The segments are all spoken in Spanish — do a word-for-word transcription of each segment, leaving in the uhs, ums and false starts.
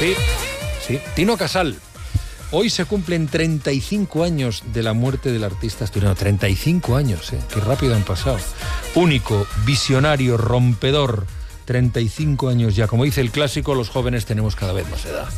Sí, sí. Tino Casal. Hoy se cumplen treinta y cinco años de la muerte del artista asturiano. treinta y cinco años, ¿eh? Qué rápido han pasado. Único, visionario, rompedor. treinta y cinco años ya. Como dice el clásico, los jóvenes tenemos cada vez más edad.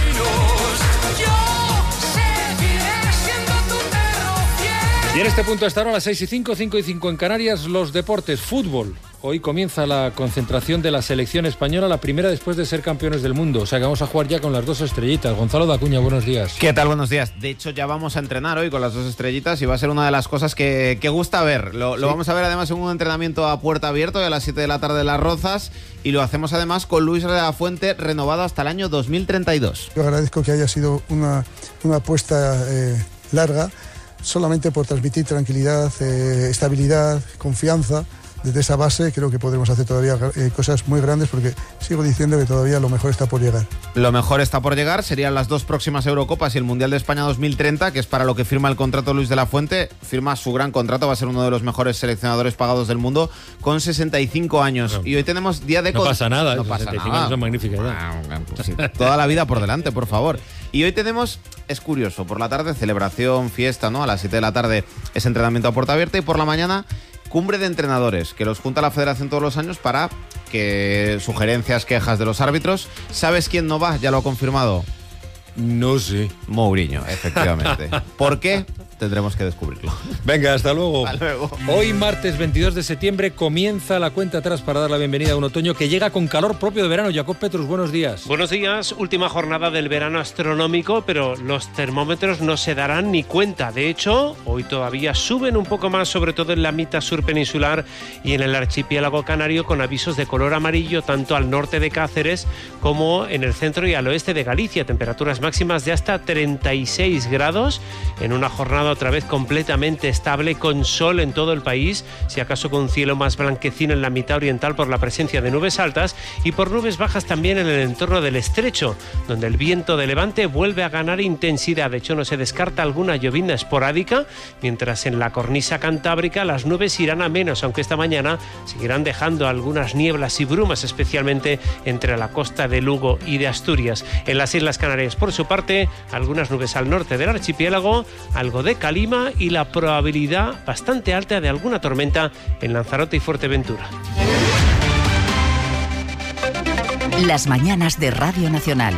Y en este punto hasta ahora a las seis y cinco, cinco y cinco en Canarias, los deportes, fútbol. Hoy comienza la concentración de la selección española, la primera después de ser campeones del mundo. O sea que vamos a jugar ya con las dos estrellitas. Gonzalo Dacuña, buenos días. ¿Qué tal? Buenos días. De hecho, ya vamos a entrenar hoy con las dos estrellitas y va a ser una de las cosas que, que gusta ver. Lo, ¿Sí? lo vamos a ver además en un entrenamiento a puerta abierta hoy a las siete de la tarde en Las Rozas y lo hacemos además con Luis de la Fuente, renovado hasta el año dos mil treinta y dos. Yo agradezco que haya sido una, una apuesta eh, larga, solamente por transmitir tranquilidad, eh, estabilidad, confianza. Desde esa base creo que podremos hacer todavía eh, cosas muy grandes, porque sigo diciendo que todavía lo mejor está por llegar. Lo mejor está por llegar, serían las dos próximas Eurocopas y el Mundial de España dos mil treinta, que es para lo que firma el contrato Luis de la Fuente. Firma su gran contrato, va a ser uno de los mejores seleccionadores pagados del mundo, con sesenta y cinco años. Bueno, y hoy tenemos día de... No pasa nada, no pasa sesenta y cinco nada. años es magnífica edad. Pues sí, toda la vida por delante, por favor. Y hoy tenemos, es curioso, por la tarde celebración, fiesta, ¿no? A las siete de la tarde es entrenamiento a puerta abierta y por la mañana cumbre de entrenadores, que los junta la federación todos los años para que sugerencias, quejas de los árbitros. ¿Sabes quién no va? Ya lo ha confirmado. No sé. Mourinho, efectivamente. ¿Por qué? Tendremos que descubrirlo. Venga, hasta luego. Hasta luego. Hoy, martes veintidós de septiembre, comienza la cuenta atrás para dar la bienvenida a un otoño que llega con calor propio de verano. Jacob Petrus, buenos días. Buenos días. Última jornada del verano astronómico, pero los termómetros no se darán ni cuenta. De hecho, hoy todavía suben un poco más, sobre todo en la mitad sur peninsular y en el archipiélago canario, con avisos de color amarillo tanto al norte de Cáceres como en el centro y al oeste de Galicia. Temperaturas máximas de hasta treinta y seis grados en una jornada otra vez completamente estable, con sol en todo el país, si acaso con cielo más blanquecino en la mitad oriental por la presencia de nubes altas y por nubes bajas también en el entorno del estrecho, donde el viento de levante vuelve a ganar intensidad. De hecho, no se descarta alguna llovizna esporádica, mientras en la cornisa cantábrica las nubes irán a menos, aunque esta mañana seguirán dejando algunas nieblas y brumas, especialmente entre la costa de Lugo y de Asturias. En las Islas Canarias, por su parte, algunas nubes al norte del archipiélago, algo de calima y la probabilidad bastante alta de alguna tormenta en Lanzarote y Fuerteventura. Las mañanas de Radio Nacional.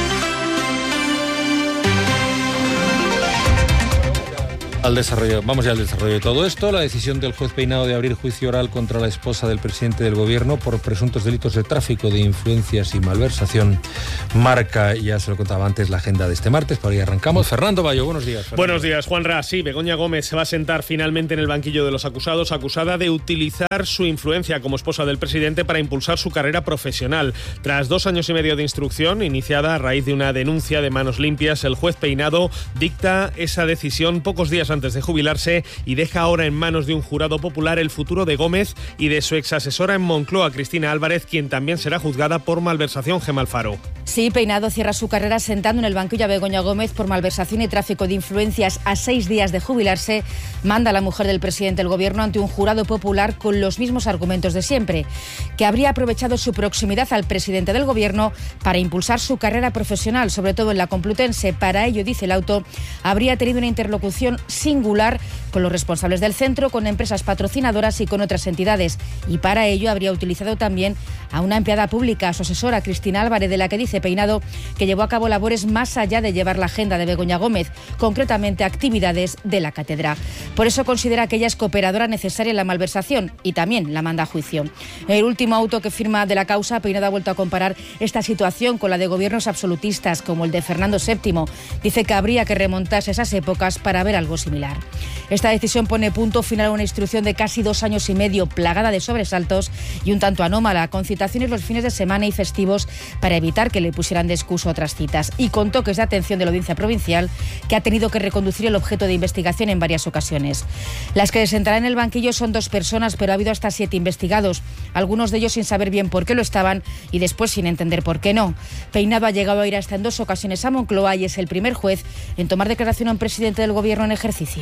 Al desarrollo, vamos ya al desarrollo de todo esto. La decisión del juez Peinado de abrir juicio oral contra la esposa del presidente del gobierno por presuntos delitos de tráfico de influencias y malversación marca, ya se lo contaba antes, la agenda de este martes. Por ahí arrancamos. Fernando Bayo, buenos días. Fernando. Buenos días, Juanra. Sí, Begoña Gómez se va a sentar finalmente en el banquillo de los acusados, acusada de utilizar su influencia como esposa del presidente para impulsar su carrera profesional. Tras dos años y medio de instrucción, iniciada a raíz de una denuncia de Manos Limpias, el juez Peinado dicta esa decisión pocos días antes de jubilarse y deja ahora en manos de un jurado popular el futuro de Gómez y de su exasesora en Moncloa, Cristina Álvarez, quien también será juzgada por malversación. Gemma Alfaro. Sí, Peinado cierra su carrera sentando en el banquillo a Begoña Gómez por malversación y tráfico de influencias. A seis días de jubilarse, manda a la mujer del presidente del gobierno ante un jurado popular con los mismos argumentos de siempre, que habría aprovechado su proximidad al presidente del gobierno para impulsar su carrera profesional, sobre todo en la Complutense. Para ello, dice el auto, habría tenido una interlocución singular con los responsables del centro, con empresas patrocinadoras y con otras entidades. Y para ello habría utilizado también a una empleada pública, a su asesora Cristina Álvarez, de la que dice Peinado que llevó a cabo labores más allá de llevar la agenda de Begoña Gómez, concretamente actividades de la cátedra. Por eso considera que ella es cooperadora necesaria en la malversación y también la manda a juicio. En el último auto que firma de la causa, Peinado ha vuelto a comparar esta situación con la de gobiernos absolutistas como el de Fernando séptimo. Dice que habría que remontarse a esas épocas para ver algo similar. Esta decisión pone punto final a una instrucción de casi dos años y medio plagada de sobresaltos y un tanto anómala, con citaciones los fines de semana y festivos para evitar que le pusieran de excusa otras citas, y con toques de atención de la Audiencia Provincial, que ha tenido que reconducir el objeto de investigación en varias ocasiones. Las que se sentarán en el banquillo son dos personas, pero ha habido hasta siete investigados, algunos de ellos sin saber bien por qué lo estaban y después sin entender por qué no. Peinado ha llegado a ir hasta en dos ocasiones a Moncloa y es el primer juez en tomar declaración a un presidente del gobierno en ejercicio. Desde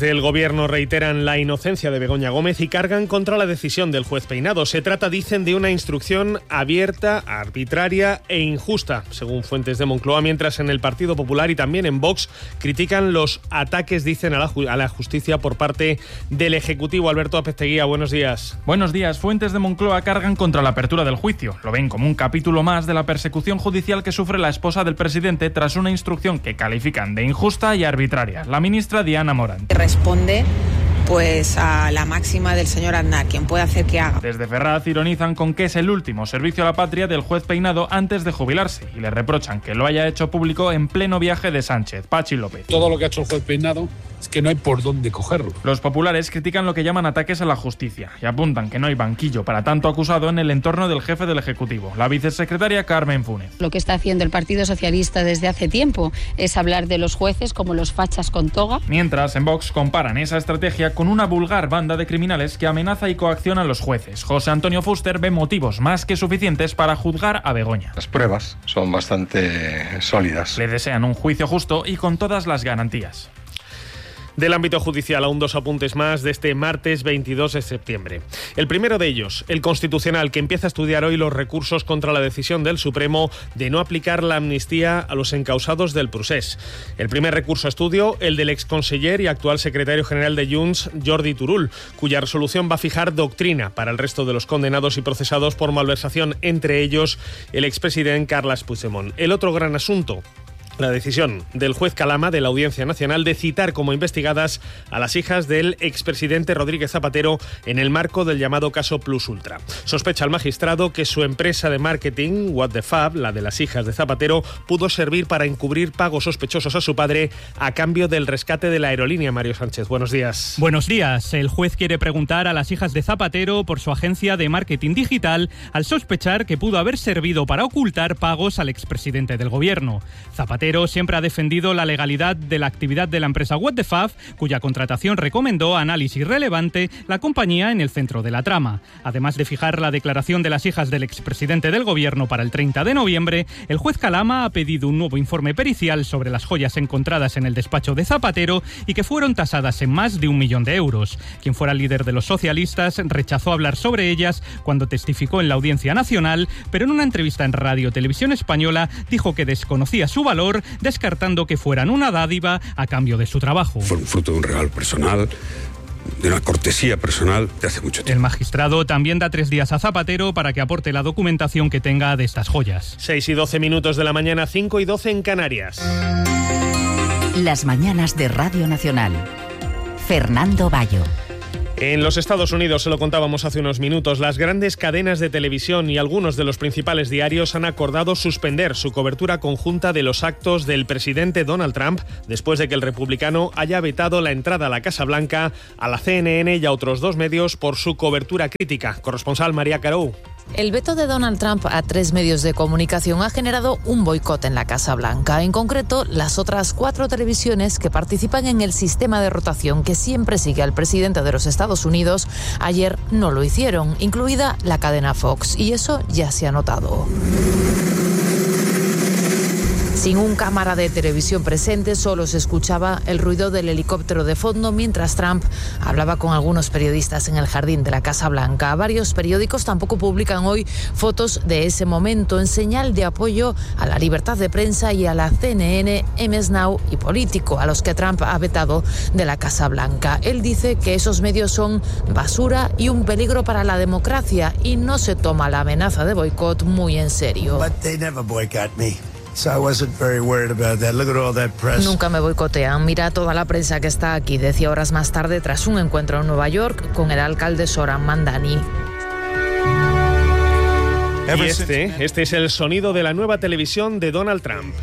Desde el Gobierno reiteran la inocencia de Begoña Gómez y cargan contra la decisión del juez Peinado. Se trata, dicen, de una instrucción abierta, arbitraria e injusta, según fuentes de Moncloa, mientras en el Partido Popular y también en Vox critican los ataques, dicen, a la, a la justicia por parte del Ejecutivo. Alberto Apezteguía, buenos días. Buenos días. Fuentes de Moncloa cargan contra la apertura del juicio. Lo ven como un capítulo más de la persecución judicial que sufre la esposa del presidente tras una instrucción que califican de injusta y arbitraria. La ministra Diana Morant. Responde pues a la máxima del señor Aznar, quien puede hacer que haga. Desde Ferraz ironizan con que es el último servicio a la patria del juez Peinado antes de jubilarse y le reprochan que lo haya hecho público en pleno viaje de Sánchez. Pachi López. Todo lo que ha hecho el juez Peinado es que no hay por dónde cogerlo. Los populares critican lo que llaman ataques a la justicia y apuntan que no hay banquillo para tanto acusado en el entorno del jefe del Ejecutivo, la vicesecretaria Carmen Funes. Lo que está haciendo el Partido Socialista desde hace tiempo es hablar de los jueces como los fachas con toga. Mientras, en Vox comparan esa estrategia con una vulgar banda de criminales que amenaza y coacciona a los jueces. José Antonio Fuster ve motivos más que suficientes para juzgar a Begoña. Las pruebas son bastante sólidas. Le desean un juicio justo y con todas las garantías. Del ámbito judicial, aún dos apuntes más de este martes veintidós de septiembre. El primero de ellos, el Constitucional, que empieza a estudiar hoy los recursos contra la decisión del Supremo de no aplicar la amnistía a los encausados del Procés. El primer recurso a estudio, el del exconseller y actual secretario general de Junts, Jordi Turull, cuya resolución va a fijar doctrina para el resto de los condenados y procesados por malversación, entre ellos el expresidente Carles Puigdemont. El otro gran asunto, la decisión del juez Calama de la Audiencia Nacional de citar como investigadas a las hijas del expresidente Rodríguez Zapatero en el marco del llamado caso Plus Ultra. Sospecha el magistrado que su empresa de marketing, What the Fab, la de las hijas de Zapatero, pudo servir para encubrir pagos sospechosos a su padre a cambio del rescate de la aerolínea. Mario Sánchez, buenos días. Buenos días. El juez quiere preguntar a las hijas de Zapatero por su agencia de marketing digital al sospechar que pudo haber servido para ocultar pagos al expresidente del gobierno. Zapatero siempre ha defendido la legalidad de la actividad de la empresa What the Fab, cuya contratación recomendó análisis relevante la compañía en el centro de la trama. Además de fijar la declaración de las hijas del expresidente del gobierno para el treinta de noviembre, el juez Calama ha pedido un nuevo informe pericial sobre las joyas encontradas en el despacho de Zapatero y que fueron tasadas en más de un millón de euros. Quien fuera líder de los socialistas rechazó hablar sobre ellas cuando testificó en la Audiencia Nacional, pero en una entrevista en Radio Televisión Española dijo que desconocía su valor, descartando que fueran una dádiva a cambio de su trabajo. Fue un fruto de un regalo personal, de una cortesía personal de hace mucho tiempo. El magistrado también da tres días a Zapatero para que aporte la documentación que tenga de estas joyas. seis y doce minutos de la mañana, cinco y doce en Canarias. Las mañanas de Radio Nacional. Fernando Bayo. En los Estados Unidos, se lo contábamos hace unos minutos, las grandes cadenas de televisión y algunos de los principales diarios han acordado suspender su cobertura conjunta de los actos del presidente Donald Trump después de que el republicano haya vetado la entrada a la Casa Blanca a la C N N y a otros dos medios por su cobertura crítica. Corresponsal María Carou. El veto de Donald Trump a tres medios de comunicación ha generado un boicot en la Casa Blanca. En concreto, las otras cuatro televisiones que participan en el sistema de rotación que siempre sigue al presidente de los Estados Unidos, ayer no lo hicieron, incluida la cadena Fox. Y eso ya se ha notado. Sin un cámara de televisión presente, solo se escuchaba el ruido del helicóptero de fondo mientras Trump hablaba con algunos periodistas en el jardín de la Casa Blanca. Varios periódicos tampoco publican hoy fotos de ese momento en señal de apoyo a la libertad de prensa y a la C N N, M S Now y Político, a los que Trump ha vetado de la Casa Blanca. Él dice que esos medios son basura y un peligro para la democracia y no se toma la amenaza de boicot muy en serio. Nunca me boicotean. Mira toda la prensa que está aquí, decía horas más tarde tras un encuentro en Nueva York con el alcalde Zoran Mandani. Y este, este es el sonido de la nueva televisión de Donald Trump.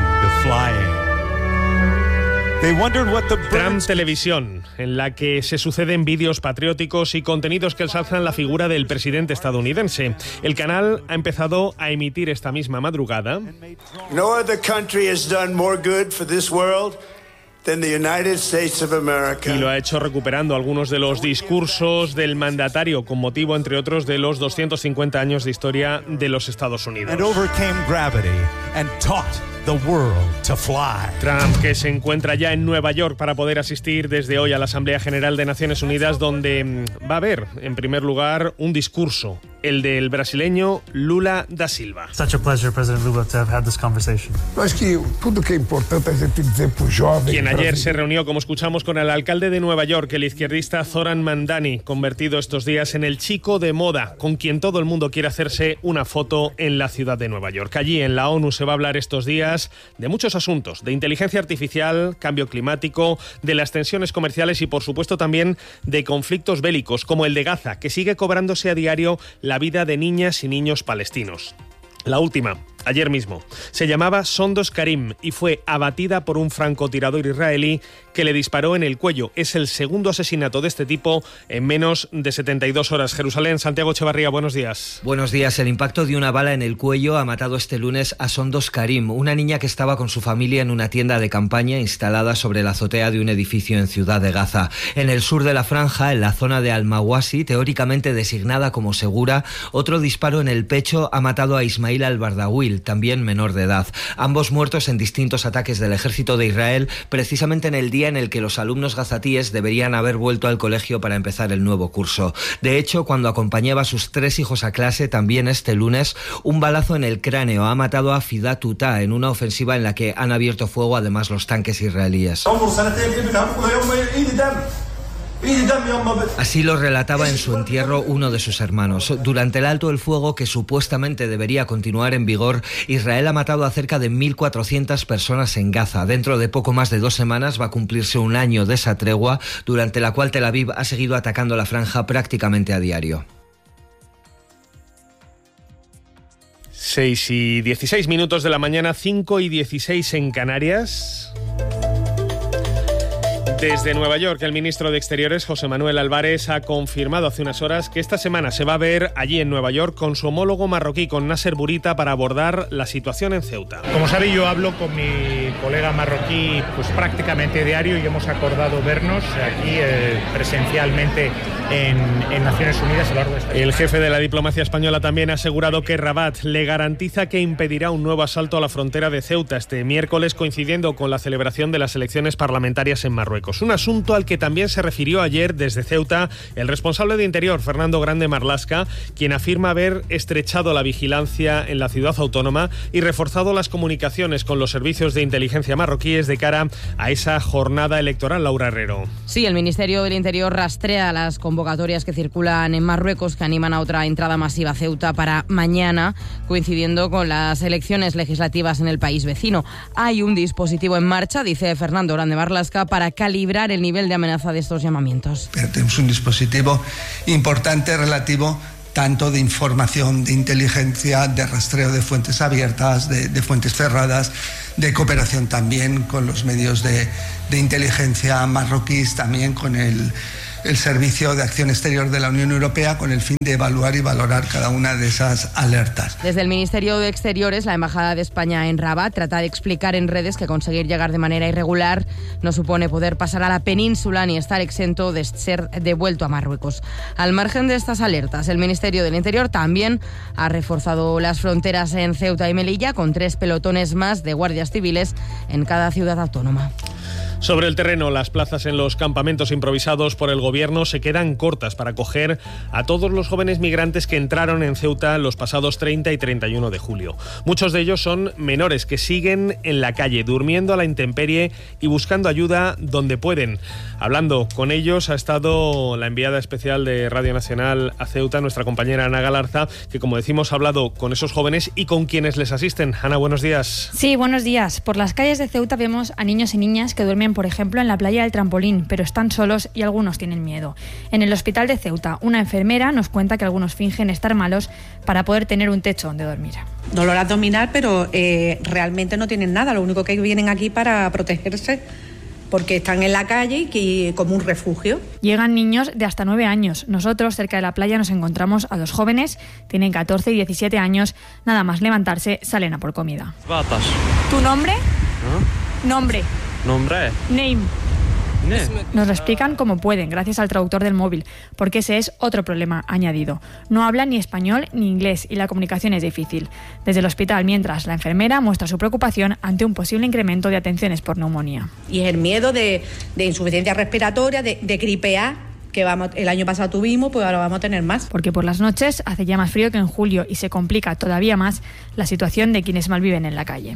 Trump Televisión, en la que se suceden vídeos patrióticos y contenidos que ensalzan la figura del presidente estadounidense. El canal ha empezado a emitir esta misma madrugada. No other country has done more good for this world than the United States of America. Y lo ha hecho recuperando algunos de los discursos del mandatario con motivo, entre otros, de los doscientos cincuenta años de historia de los Estados Unidos. And overcame gravity and taught the world to fly. Trump, que se encuentra ya en Nueva York para poder asistir desde hoy a la Asamblea General de Naciones Unidas, donde va a haber, en primer lugar, un discurso, el del brasileño Lula da Silva. Such a pleasure, President Lula, to have had this conversation. Acho que tudo que é importante a gente dizer para os jovens. Quien ayer se reunió, como escuchamos, con el alcalde de Nueva York, el izquierdista Zoran Mandani, convertido estos días en el chico de moda, con quien todo el mundo quiere hacerse una foto en la ciudad de Nueva York. Allí en la ONU se va a hablar estos días de muchos asuntos, de inteligencia artificial, cambio climático, de las tensiones comerciales y, por supuesto, también de conflictos bélicos, como el de Gaza, que sigue cobrándose a diario la vida de niñas y niños palestinos. La última, ayer mismo, se llamaba Sondos Karim y fue abatida por un francotirador israelí que le disparó en el cuello. Es el segundo asesinato de este tipo en menos de setenta y dos horas. Jerusalén, Santiago Echevarría, buenos días. Buenos días. El impacto de una bala en el cuello ha matado este lunes a Sondos Karim, una niña que estaba con su familia en una tienda de campaña instalada sobre la azotea de un edificio en Ciudad de Gaza. En el sur de la franja, en la zona de Al-Mawasi, teóricamente designada como segura, otro disparo en el pecho ha matado a Ismail al-Bardawil, también menor de edad. Ambos muertos en distintos ataques del ejército de Israel, precisamente en el día en el que los alumnos gazatíes deberían haber vuelto al colegio para empezar el nuevo curso. De hecho, cuando acompañaba a sus tres hijos a clase, también este lunes, un balazo en el cráneo ha matado a Fidat Tuta en una ofensiva en la que han abierto fuego además los tanques israelíes. Así lo relataba en su entierro uno de sus hermanos. Durante el alto el fuego, que supuestamente debería continuar en vigor, Israel ha matado a cerca de mil cuatrocientas personas en Gaza. Dentro de poco más de dos semanas va a cumplirse un año de esa tregua, durante la cual Tel Aviv ha seguido atacando la franja prácticamente a diario. seis y dieciséis minutos de la mañana, cinco y dieciséis en Canarias. Desde Nueva York, el ministro de Exteriores, José Manuel Álvarez, ha confirmado hace unas horas que esta semana se va a ver allí en Nueva York con su homólogo marroquí, con Nasser Bourita, para abordar la situación en Ceuta. Como sabe, yo hablo con mi colega marroquí pues prácticamente diario y hemos acordado vernos aquí eh, presencialmente en, en Naciones Unidas a lo largo de esta semana. El jefe de la diplomacia española también ha asegurado que Rabat le garantiza que impedirá un nuevo asalto a la frontera de Ceuta este miércoles, coincidiendo con la celebración de las elecciones parlamentarias en Marruecos. Un asunto al que también se refirió ayer desde Ceuta el responsable de Interior, Fernando Grande Marlaska, quien afirma haber estrechado la vigilancia en la ciudad autónoma y reforzado las comunicaciones con los servicios de inteligencia marroquíes de cara a esa jornada electoral. Laura Herrero. Sí, el Ministerio del Interior rastrea las convocatorias que circulan en Marruecos que animan a otra entrada masiva a Ceuta para mañana, coincidiendo con las elecciones legislativas en el país vecino. Hay un dispositivo en marcha, dice Fernando Grande Marlaska, para calibrar el nivel de amenaza de estos llamamientos. Tenemos un dispositivo importante relativo tanto de información, de inteligencia, de rastreo de fuentes abiertas, de, de fuentes cerradas, de cooperación también con los medios de, de inteligencia marroquíes, también con el, el Servicio de Acción Exterior de la Unión Europea, con el fin de evaluar y valorar cada una de esas alertas. Desde el Ministerio de Exteriores, la Embajada de España en Rabat trata de explicar en redes que conseguir llegar de manera irregular no supone poder pasar a la península ni estar exento de ser devuelto a Marruecos. Al margen de estas alertas, el Ministerio del Interior también ha reforzado las fronteras en Ceuta y Melilla con tres pelotones más de guardias civiles en cada ciudad autónoma. Sobre el terreno, las plazas en los campamentos improvisados por el gobierno se quedan cortas para acoger a todos los jóvenes migrantes que entraron en Ceuta los pasados treinta y treinta y uno de julio. Muchos de ellos son menores que siguen en la calle, durmiendo a la intemperie y buscando ayuda donde pueden. Hablando con ellos ha estado la enviada especial de Radio Nacional a Ceuta, nuestra compañera Ana Galarza, que, como decimos, ha hablado con esos jóvenes y con quienes les asisten. Ana, buenos días. Sí, buenos días. Por las calles de Ceuta vemos a niños y niñas que duermen, por ejemplo, en la playa del Trampolín, pero están solos y algunos tienen miedo. En el hospital de Ceuta, una enfermera nos cuenta que algunos fingen estar malos para poder tener un techo donde dormir. Dolor abdominal, pero eh, realmente no tienen nada. Lo único que vienen aquí para protegerse, porque están en la calle y como un refugio. Llegan niños de hasta nueve años. Nosotros, cerca de la playa, nos encontramos a dos jóvenes, tienen catorce y diecisiete años. Nada más levantarse, salen a por comida. Vatas. ¿Tu nombre? ¿Ah? Nombre. Nombre. Name. Nos lo explican como pueden, gracias al traductor del móvil, porque ese es otro problema añadido. No hablan ni español ni inglés y la comunicación es difícil. Desde el hospital, mientras, la enfermera muestra su preocupación ante un posible incremento de atenciones por neumonía. Y es el miedo de, de insuficiencia respiratoria, de, de gripe A, que vamos, el año pasado tuvimos, pues ahora vamos a tener más. Porque por las noches hace ya más frío que en julio y se complica todavía más la situación de quienes malviven en la calle.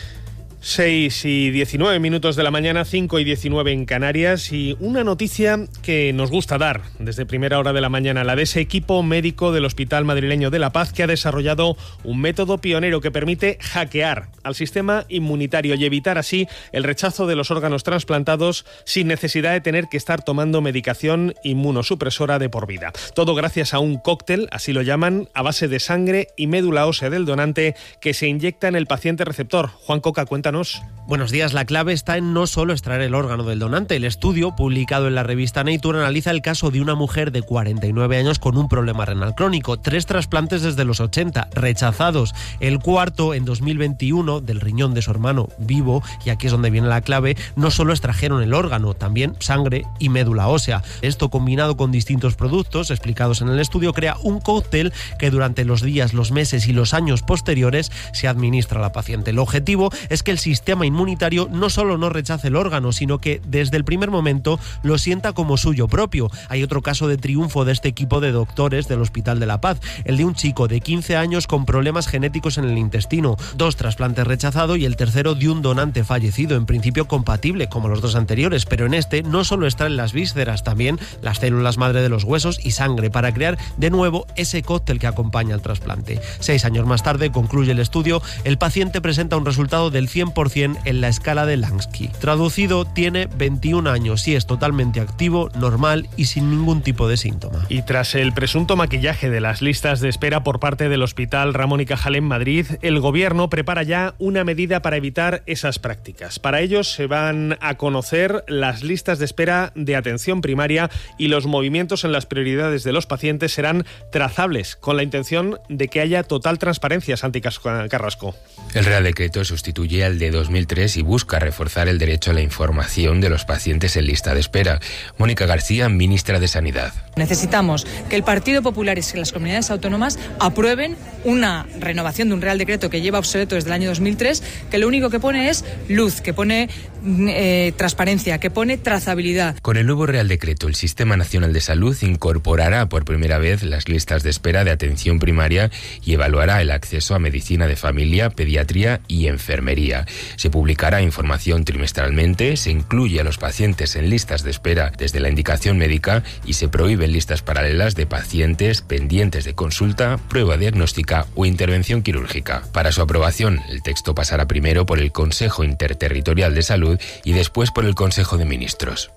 seis y diecinueve minutos de la mañana, cinco y diecinueve en Canarias, y una noticia que nos gusta dar desde primera hora de la mañana, la de ese equipo médico del Hospital Madrileño de La Paz que ha desarrollado un método pionero que permite hackear al sistema inmunitario y evitar así el rechazo de los órganos trasplantados sin necesidad de tener que estar tomando medicación inmunosupresora de por vida. Todo gracias a un cóctel, así lo llaman, a base de sangre y médula ósea del donante que se inyecta en el paciente receptor. Juan Coca, cuéntanos. Buenos días. La clave está en no solo extraer el órgano del donante. El estudio, publicado en la revista Nature, analiza el caso de una mujer de cuarenta y nueve años con un problema renal crónico. Tres trasplantes desde los ochenta, rechazados. El cuarto, en dos mil veintiuno, del riñón de su hermano vivo, y aquí es donde viene la clave, no solo extrajeron el órgano, también sangre y médula ósea. Esto, combinado con distintos productos explicados en el estudio, crea un cóctel que durante los días, los meses y los años posteriores se administra a la paciente. El objetivo es que el sistema inmunitario no solo no rechace el órgano, sino que desde el primer momento lo sienta como suyo propio. Hay otro caso de triunfo de este equipo de doctores del Hospital de La Paz, el de un chico de quince años con problemas genéticos en el intestino, dos trasplantes rechazados y el tercero de un donante fallecido, en principio compatible como los dos anteriores, pero en este no solo extraen las vísceras, también las células madre de los huesos y sangre para crear de nuevo ese cóctel que acompaña al trasplante. Seis años más tarde, concluye el estudio, el paciente presenta un resultado del cien por ciento en la escala de Lansky. Traducido, tiene veintiún años y es totalmente activo, normal y sin ningún tipo de síntoma. Y tras el presunto maquillaje de las listas de espera por parte del Hospital Ramón y Cajal en Madrid, el Gobierno prepara ya una medida para evitar esas prácticas. Para ello se van a conocer las listas de espera de atención primaria y los movimientos en las prioridades de los pacientes serán trazables, con la intención de que haya total transparencia. Santi Carrasco. El Real Decreto sustituye al de dos mil tres y busca reforzar el derecho a la información de los pacientes en lista de espera. Mónica García, ministra de Sanidad. Necesitamos que el Partido Popular y las comunidades autónomas aprueben una renovación de un Real Decreto que lleva obsoleto desde el año dos mil tres, que lo único que pone es luz, que pone eh, transparencia, que pone trazabilidad. Con el nuevo Real Decreto, el Sistema Nacional de Salud incorporará por primera vez las listas de espera de atención primaria y evaluará el acceso a medicina de familia, pediatría y enfermería. Se publicará información trimestralmente, se incluye a los pacientes en listas de espera desde la indicación médica y se prohíben listas paralelas de pacientes pendientes de consulta, prueba diagnóstica o intervención quirúrgica. Para su aprobación, el texto pasará primero por el Consejo Interterritorial de Salud y después por el Consejo de Ministros.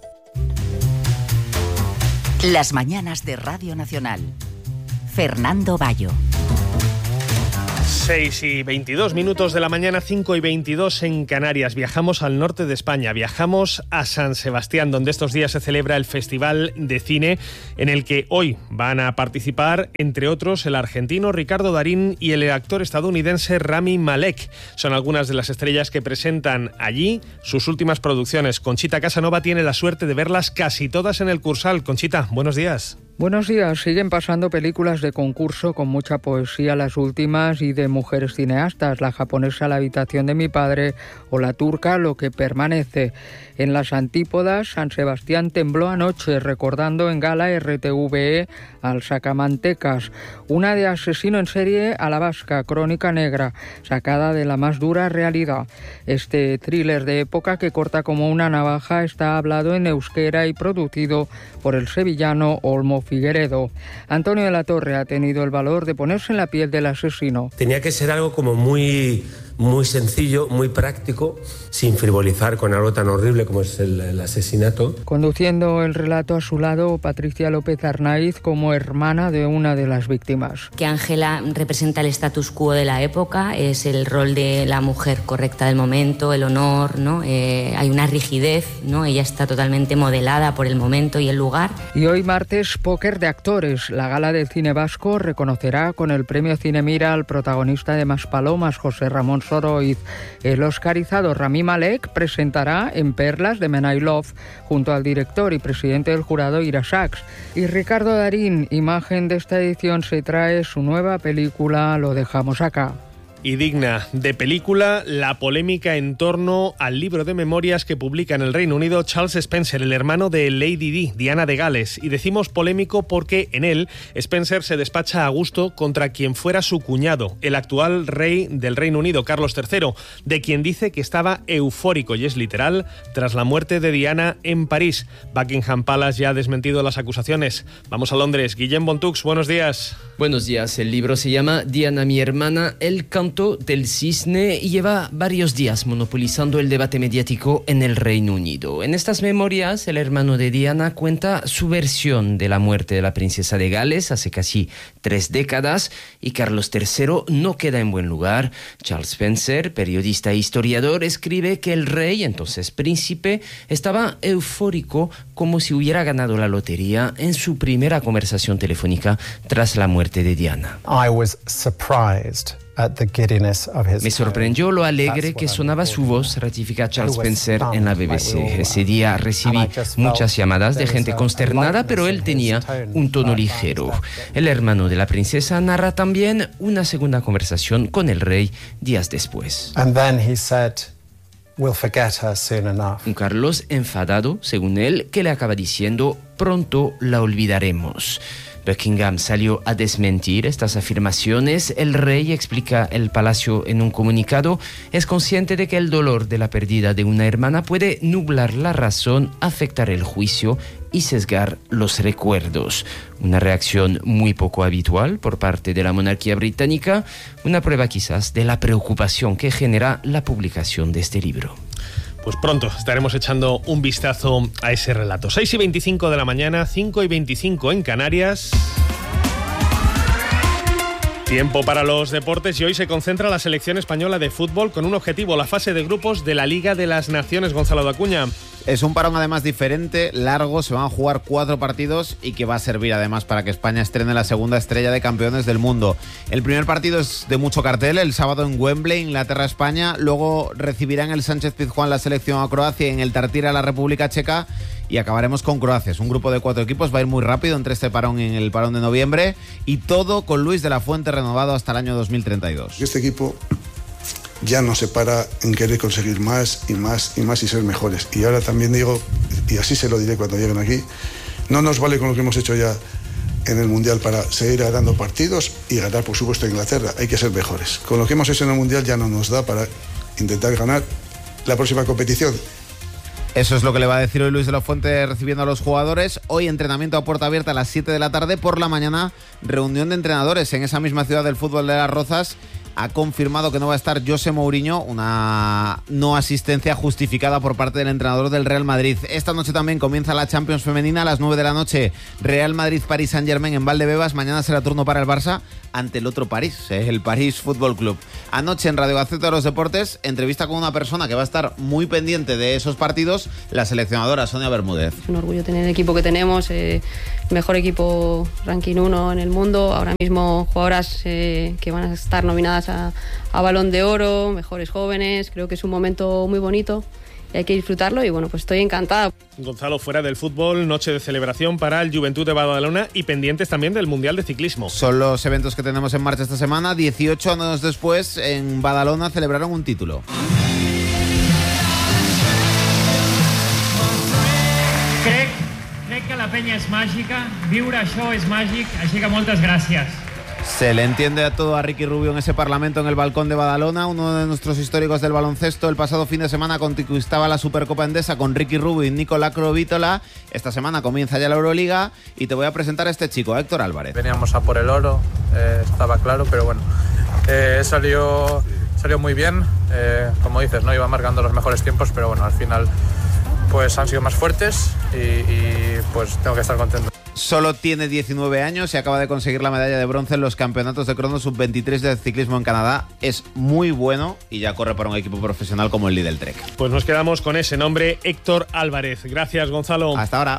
Las mañanas de Radio Nacional. Fernando Bayo. seis y veintidós minutos de la mañana, cinco y veintidós en Canarias. Viajamos al norte de España, viajamos a San Sebastián, donde estos días se celebra el Festival de Cine, en el que hoy van a participar, entre otros, el argentino Ricardo Darín y el actor estadounidense Rami Malek. Son algunas de las estrellas que presentan allí sus últimas producciones. Conchita Casanova tiene la suerte de verlas casi todas en el Cursal. Conchita, buenos días. Buenos días. Siguen pasando películas de concurso con mucha poesía, las últimas, y de mujeres cineastas, la japonesa La habitación de mi padre o la turca Lo que permanece. En las antípodas, San Sebastián tembló anoche recordando en gala R T V E al Sacamantecas, una de asesino en serie a la vasca, crónica negra, sacada de la más dura realidad. Este thriller de época que corta como una navaja está hablado en euskera y producido por el sevillano Olmo Figueredo. Antonio de la Torre ha tenido el valor de ponerse en la piel del asesino. Tenía que ser algo como muy, muy sencillo, muy práctico, sin frivolizar con algo tan horrible como es el, el asesinato. Conduciendo el relato a su lado, Patricia López Arnaiz como hermana de una de las víctimas. Que Ángela representa el status quo de la época, es el rol de la mujer correcta del momento, el honor, ¿no? Eh, hay una rigidez, ¿no? Ella está totalmente modelada por el momento y el lugar. Y hoy martes, póker de actores. La gala del cine vasco reconocerá con el premio Cinemira al protagonista de Maspalomas, José Ramón Soroiz. El oscarizado Rami Malek presentará En Perlas de Men I Love junto al director y presidente del jurado Ira Sachs. Y Ricardo Darín, imagen de esta edición, se trae su nueva película Lo dejamos acá. Y digna de película, la polémica en torno al libro de memorias que publica en el Reino Unido Charles Spencer, el hermano de Lady Di, Diana de Gales. Y decimos polémico porque en él Spencer se despacha a gusto contra quien fuera su cuñado, el actual rey del Reino Unido, Carlos tercero, de quien dice que estaba eufórico, y es literal, tras la muerte de Diana en París. Buckingham Palace ya ha desmentido las acusaciones. Vamos a Londres. Guillem Bontux, buenos días. Buenos días. El libro se llama Diana, mi hermana, el canto del cisne, y lleva varios días monopolizando el debate mediático en el Reino Unido. En estas memorias, el hermano de Diana cuenta su versión de la muerte de la princesa de Gales hace casi tres décadas, y Carlos tercero no queda en buen lugar. Charles Spencer, periodista e historiador, escribe que el rey, entonces príncipe, estaba eufórico como si hubiera ganado la lotería en su primera conversación telefónica tras la muerte de Diana. I was surprised. Me sorprendió lo alegre que sonaba su voz, ratifica Charles Spencer en la B B C. Ese día recibí muchas llamadas de gente consternada, pero él tenía un tono ligero. El hermano de la princesa narra también una segunda conversación con el rey días después. We'll forget her soon enough. Un Carlos enfadado, según él, que le acaba diciendo: pronto la olvidaremos. Buckingham salió a desmentir estas afirmaciones. El rey, explica el palacio en un comunicado, es consciente de que el dolor de la pérdida de una hermana puede nublar la razón, afectar el juicio y sesgar los recuerdos. Una reacción muy poco habitual por parte de la monarquía británica, una prueba quizás de la preocupación que genera la publicación de este libro. Pues pronto estaremos echando un vistazo a ese relato. seis y veinticinco de la mañana, cinco y veinticinco en Canarias. Tiempo para los deportes, y hoy se concentra la selección española de fútbol con un objetivo: la fase de grupos de la Liga de las Naciones. Gonzalo de Acuña. Es un parón además diferente, largo, se van a jugar cuatro partidos y que va a servir además para que España estrene la segunda estrella de campeones del mundo. El primer partido es de mucho cartel, el sábado en Wembley, Inglaterra-España, luego recibirán el Sánchez Pizjuán la selección a Croacia y en el Tartira la República Checa, y acabaremos con Croacia. Es un grupo de cuatro equipos, va a ir muy rápido entre este parón y en el parón de noviembre, y todo con Luis de la Fuente renovado hasta el año dos mil treinta y dos. Este equipo ya no se para en querer conseguir más y más y más y ser mejores. Y ahora también digo, y así se lo diré cuando lleguen aquí, no nos vale con lo que hemos hecho ya en el Mundial para seguir ganando partidos y ganar, por supuesto, a Inglaterra. Hay que ser mejores. Con lo que hemos hecho en el Mundial ya no nos da para intentar ganar la próxima competición. Eso es lo que le va a decir hoy Luis de la Fuente recibiendo a los jugadores. Hoy entrenamiento a puerta abierta a las siete de la tarde. Por la mañana, reunión de entrenadores en esa misma ciudad del fútbol de Las Rozas. Ha confirmado que no va a estar José Mourinho, una no asistencia justificada por parte del entrenador del Real Madrid. Esta noche también comienza la Champions femenina a las nueve de la noche. Real Madrid-París Saint-Germain en Valdebebas. Mañana será turno para el Barça ante el otro París, el París Fútbol Club. Anoche en Radio Gaceta de los Deportes, entrevista con una persona que va a estar muy pendiente de esos partidos, la seleccionadora Sonia Bermúdez. Es un orgullo tener el equipo que tenemos, eh, el mejor equipo ranking uno en el mundo. Ahora mismo jugadoras eh, que van a estar nominadas A, a Balón de Oro, mejores jóvenes. Creo que es un momento muy bonito y hay que disfrutarlo, y bueno, pues estoy encantada. Gonzalo, fuera del fútbol, noche de celebración para el Juventud de Badalona y pendientes también del Mundial de Ciclismo. Son los eventos que tenemos en marcha esta semana. dieciocho años después, en Badalona celebraron un título. Crec, crec que la penya és màgica, viure això és màgic, així que moltes gràcies. Se le entiende a todo a Ricky Rubio en ese Parlamento en el balcón de Badalona, uno de nuestros históricos del baloncesto. El pasado fin de semana conquistaba la Supercopa Endesa con Ricky Rubio y Nicolás Crovítola. Esta semana comienza ya la Euroliga y te voy a presentar a este chico, a Héctor Álvarez. Veníamos a por el oro, eh, estaba claro, pero bueno, eh, salió, salió muy bien. Eh, como dices, no iba marcando los mejores tiempos, pero bueno, al final pues han sido más fuertes y, y pues tengo que estar contento. Solo tiene diecinueve años y acaba de conseguir la medalla de bronce en los campeonatos de crono sub veintitrés de ciclismo en Canadá. Es muy bueno y ya corre para un equipo profesional como el Lidl Trek. Pues nos quedamos con ese nombre, Héctor Álvarez. Gracias, Gonzalo. Hasta ahora.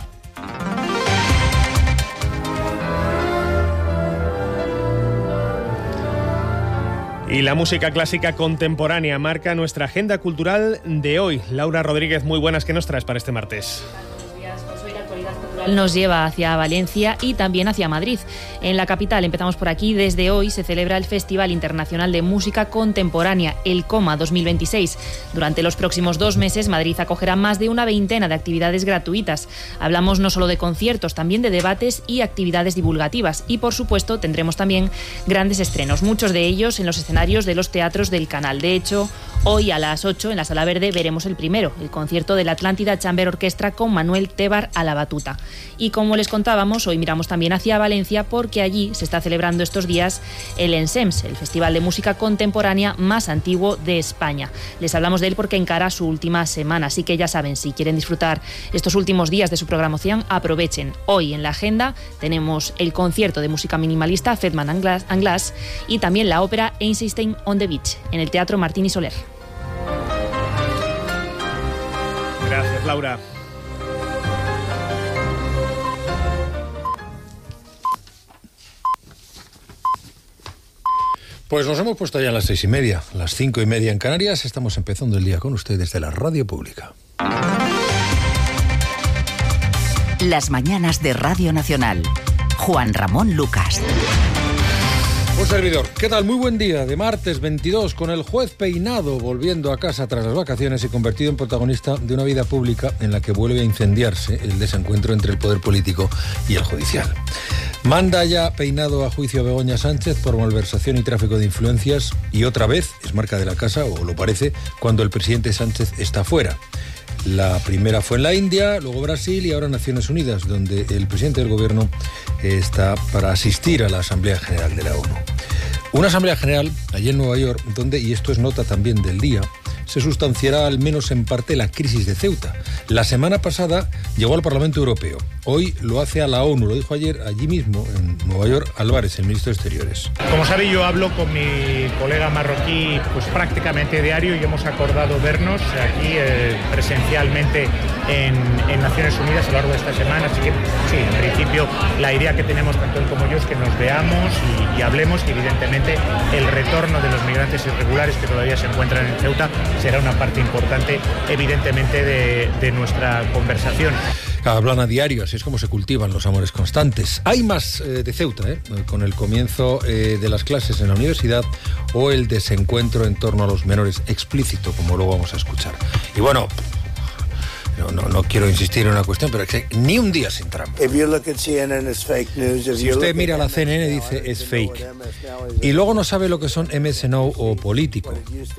Y la música clásica contemporánea marca nuestra agenda cultural de hoy. Laura Rodríguez, muy buenas, ¿qué nos traes para este martes? Nos lleva hacia Valencia y también hacia Madrid. En la capital, empezamos por aquí, desde hoy se celebra el Festival Internacional de Música Contemporánea, el COMA dos mil veintiséis. Durante los próximos dos meses, Madrid acogerá más de una veintena de actividades gratuitas. Hablamos no solo de conciertos, también de debates y actividades divulgativas. Y, por supuesto, tendremos también grandes estrenos, muchos de ellos en los escenarios de los teatros del canal. De hecho, hoy a las ocho, en la Sala Verde, veremos el primero, el concierto de la Atlántida Chamber Orchestra con Manuel Tebar a la batuta. Y como les contábamos, hoy miramos también hacia Valencia porque allí se está celebrando estos días el ENSEMS, el festival de música contemporánea más antiguo de España. Les hablamos de él porque encara su última semana, así que ya saben, si quieren disfrutar estos últimos días de su programación, aprovechen. Hoy en la agenda tenemos el concierto de música minimalista Fedman and Glass, and Glass y también la ópera Einstein on the Beach en el Teatro Martín y Soler. Gracias, Laura. Pues nos hemos puesto ya a las seis y media, las cinco y media en Canarias. Estamos empezando el día con ustedes de la Radio Pública. Las mañanas de Radio Nacional. Juan Ramón Lucas. Un servidor. ¿Qué tal? Muy buen día de martes veintidós, con el juez peinado volviendo a casa tras las vacaciones y convertido en protagonista de una vida pública en la que vuelve a incendiarse el desencuentro entre el poder político y el judicial. Manda ya peinado a juicio Begoña Sánchez por malversación y tráfico de influencias y otra vez es marca de la casa, o lo parece, cuando el presidente Sánchez está fuera. La primera fue en la India, luego Brasil y ahora Naciones Unidas, donde el presidente del gobierno está para asistir a la Asamblea General de la ONU. Una Asamblea General allí en Nueva York, donde, y esto es nota también del día, se sustanciará al menos en parte la crisis de Ceuta. La semana pasada llegó al Parlamento Europeo. Hoy lo hace a la ONU. Lo dijo ayer allí mismo, en Nueva York, Álvarez, el ministro de Exteriores. Como sabe, yo hablo con mi colega marroquí pues prácticamente diario y hemos acordado vernos aquí eh, presencialmente en, en Naciones Unidas a lo largo de esta semana. Así que, sí, en principio, la idea que tenemos tanto él como yo es que nos veamos y, y hablemos, y evidentemente el retorno de los migrantes irregulares que todavía se encuentran en Ceuta será una parte importante, evidentemente, de, de nuestra conversación. Hablan a diario, así es como se cultivan los amores constantes. Hay más eh, de Ceuta, eh, con el comienzo eh, de las clases en la universidad o el desencuentro en torno a los menores explícito, como luego vamos a escuchar. Y bueno, no, no, no quiero insistir en una cuestión, pero es que ni un día sin trampa. Si usted mira la C N N, dice es fake. Y luego no sabe lo que son M S N O o político.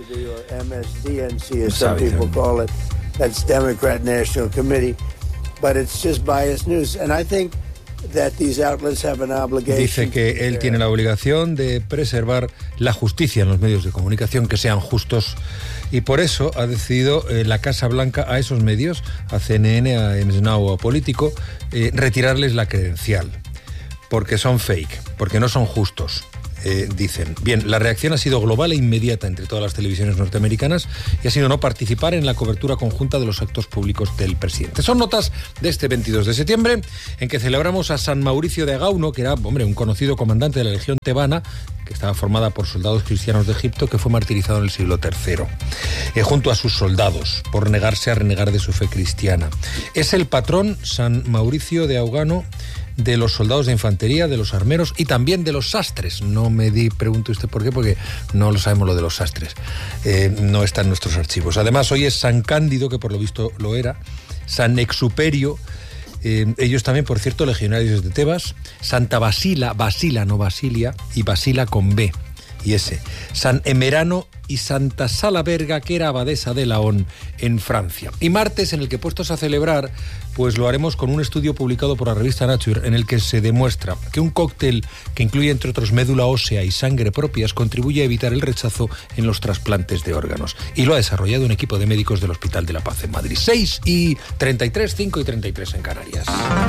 No sabe, ¿no? That's Democrat National Committee, but it's just biased news, and I think that these outlets have an obligation. Dice que él tiene la obligación de preservar la justicia en los medios de comunicación, que sean justos, y por eso ha decidido eh, la Casa Blanca a esos medios, a C N N, a M S N O o a Político, eh, retirarles la credencial, porque son fake, porque no son justos. Eh, dicen. Bien, la reacción ha sido global e inmediata entre todas las televisiones norteamericanas y ha sido no participar en la cobertura conjunta de los actos públicos del presidente. Son notas de este veintidós de septiembre, en que celebramos a San Mauricio de Agauno, que era, hombre, un conocido comandante de la Legión Tebana, que estaba formada por soldados cristianos de Egipto, que fue martirizado en el siglo tercero, eh, junto a sus soldados, por negarse a renegar de su fe cristiana. Es el patrón, San Mauricio de Agauno, de los soldados de infantería, de los armeros y también de los sastres. No me di, pregunte usted por qué, porque no lo sabemos lo de los sastres. Eh, no está en nuestros archivos. Además, hoy es San Cándido, que por lo visto lo era, San Exuperio, eh, ellos también, por cierto, legionarios de Tebas, Santa Basila, Basila, no Basilia, y Basila con B y S, San Emerano y Santa Salaberga, que era abadesa de Laon, en Francia. Y martes, en el que puestos a celebrar, pues lo haremos con un estudio publicado por la revista Nature, en el que se demuestra que un cóctel que incluye, entre otros, médula ósea y sangre propias, contribuye a evitar el rechazo en los trasplantes de órganos. Y lo ha desarrollado un equipo de médicos del Hospital de la Paz en Madrid. seis y treinta y tres, cinco y treinta y tres en Canarias.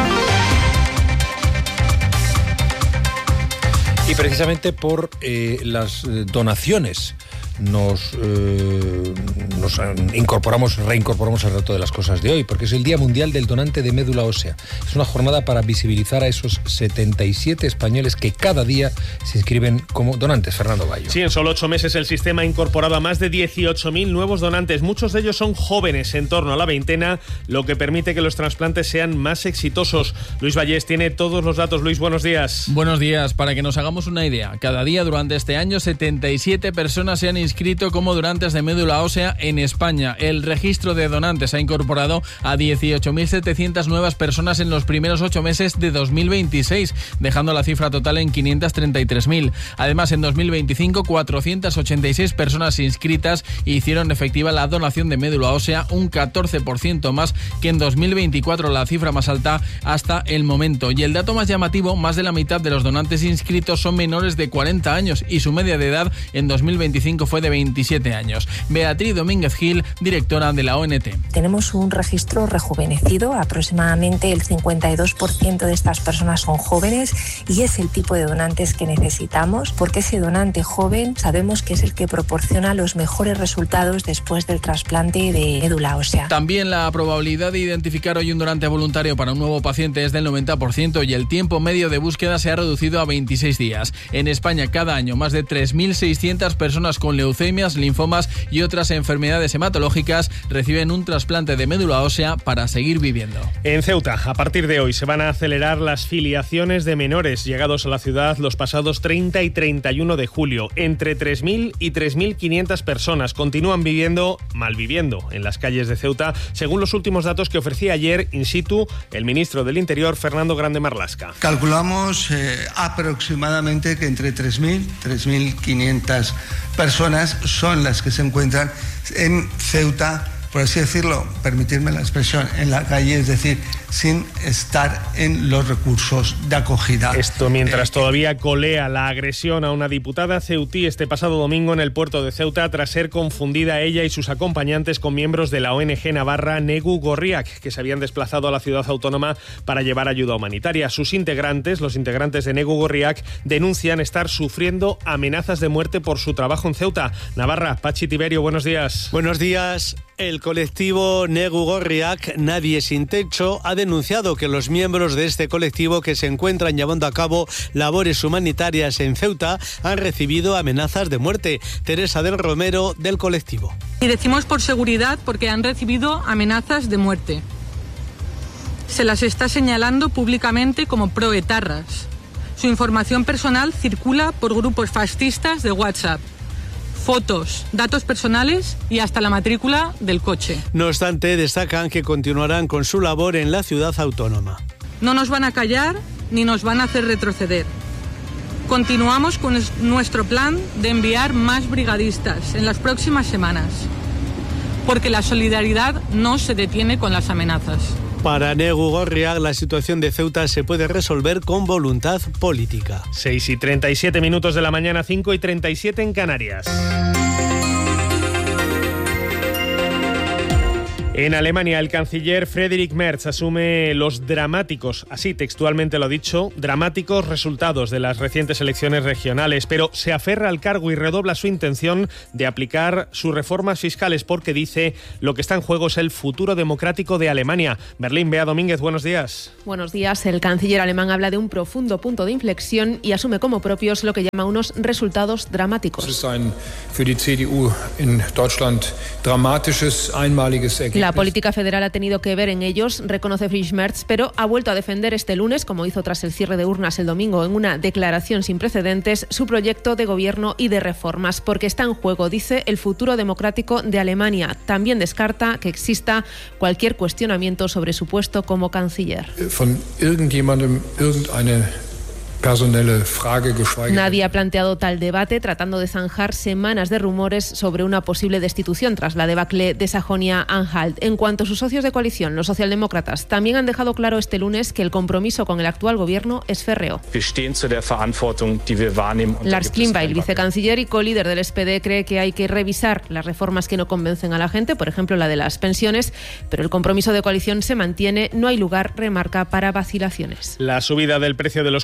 Y precisamente por eh, las donaciones nos, eh, nos incorporamos, reincorporamos al reto de las cosas de hoy, porque es el Día Mundial del Donante de Médula Ósea. Es una jornada para visibilizar a esos setenta y siete españoles que cada día se inscriben como donantes. Fernando Bayo. Sí, en solo ocho meses el sistema ha incorporado a más de dieciocho mil nuevos donantes. Muchos de ellos son jóvenes, en torno a la veintena, lo que permite que los trasplantes sean más exitosos. Luis Vallés tiene todos los datos. Luis, buenos días. Buenos días. Para que nos hagamos una idea, cada día durante este año setenta y siete personas se han inscrito como donantes de médula ósea en España. El registro de donantes ha incorporado a dieciocho mil setecientas nuevas personas en los primeros ocho meses de dos mil veintiséis, dejando la cifra total en quinientas treinta y tres mil. Además, en dos mil veinticinco, cuatrocientas ochenta y seis personas inscritas hicieron efectiva la donación de médula ósea, un catorce por ciento más que en dos mil veinticuatro, la cifra más alta hasta el momento. Y el dato más llamativo, más de la mitad de los donantes inscritos son menores de cuarenta años y su media de edad en dos mil veinticinco fue de veintisiete años. Beatriz Domínguez Gil, directora de la O N T. Tenemos un registro rejuvenecido, aproximadamente el cincuenta y dos por ciento de estas personas son jóvenes y es el tipo de donantes que necesitamos, porque ese donante joven sabemos que es el que proporciona los mejores resultados después del trasplante de médula ósea. También la probabilidad de identificar hoy un donante voluntario para un nuevo paciente es del noventa por ciento y el tiempo medio de búsqueda se ha reducido a veintiséis días. En España, cada año, más de tres mil seiscientas personas con leucemias, linfomas y otras enfermedades hematológicas reciben un trasplante de médula ósea para seguir viviendo. En Ceuta, a partir de hoy, se van a acelerar las filiaciones de menores llegados a la ciudad los pasados treinta y treinta y uno de julio. Entre tres mil y tres mil quinientas personas continúan viviendo, malviviendo, en las calles de Ceuta, según los últimos datos que ofrecía ayer in situ el ministro del Interior, Fernando Grande Marlaska. Calculamos eh, aproximadamente que entre tres mil, tres mil quinientas personas son las que se encuentran en Ceuta, por así decirlo, permitirme la expresión, en la calle, es decir, sin estar en los recursos de acogida. Esto mientras todavía colea la agresión a una diputada ceutí este pasado domingo en el puerto de Ceuta tras ser confundida ella y sus acompañantes con miembros de la O N G navarra Negu Gorriak, que se habían desplazado a la ciudad autónoma para llevar ayuda humanitaria. Sus integrantes, los integrantes de Negu Gorriak, denuncian estar sufriendo amenazas de muerte por su trabajo en Ceuta. Navarra, Pachi Tiberio, buenos días. Buenos días. El colectivo Negu Gorriak, Nadie sin Techo, ha denunciado que los miembros de este colectivo, que se encuentran llevando a cabo labores humanitarias en Ceuta, han recibido amenazas de muerte. Teresa del Romero, del colectivo. Y decimos por seguridad porque han recibido amenazas de muerte. Se las está señalando públicamente como proetarras. Su información personal circula por grupos fascistas de WhatsApp. Fotos, datos personales y hasta la matrícula del coche. No obstante, destacan que continuarán con su labor en la ciudad autónoma. No nos van a callar ni nos van a hacer retroceder. Continuamos con nuestro plan de enviar más brigadistas en las próximas semanas, porque la solidaridad no se detiene con las amenazas. Para Negu Gorriak, la situación de Ceuta se puede resolver con voluntad política. seis y treinta y siete minutos de la mañana, cinco y treinta y siete en Canarias. En Alemania, el canciller Friedrich Merz asume los dramáticos, así textualmente lo ha dicho, dramáticos resultados de las recientes elecciones regionales, pero se aferra al cargo y redobla su intención de aplicar sus reformas fiscales porque dice lo que está en juego es el futuro democrático de Alemania. Berlín, Bea Domínguez, buenos días. Buenos días. El canciller alemán habla de un profundo punto de inflexión y asume como propios lo que llama unos resultados dramáticos. La política federal ha tenido que ver en ellos, reconoce Friedrich Merz, pero ha vuelto a defender este lunes, como hizo tras el cierre de urnas el domingo en una declaración sin precedentes, su proyecto de gobierno y de reformas, porque está en juego, dice, el futuro democrático de Alemania. También descarta que exista cualquier cuestionamiento sobre su puesto como canciller. Nadie ha planteado tal debate, tratando de zanjar semanas de rumores sobre una posible destitución tras la debacle de Sajonia-Anhalt. En cuanto a sus socios de coalición, los socialdemócratas también han dejado claro este lunes que el compromiso con el actual gobierno es férreo. Lars Klingbeil, vicecanciller y colíder del S P D, cree que hay que revisar las reformas que no convencen a la gente, por ejemplo la de las pensiones, pero el compromiso de coalición se mantiene, no hay lugar, remarca, para vacilaciones. La subida del precio de los combustibles